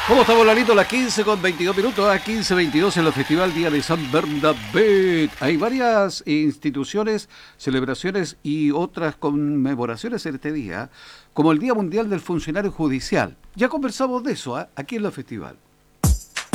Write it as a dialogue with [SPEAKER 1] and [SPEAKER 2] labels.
[SPEAKER 1] ¿Cómo estamos, Lalito? Las 15:22 a 15:22 en el Festival Día de San Bernabé. Hay varias instituciones, celebraciones y otras conmemoraciones en este día, como el Día Mundial del Funcionario Judicial. Ya conversamos de eso, aquí en el Festival.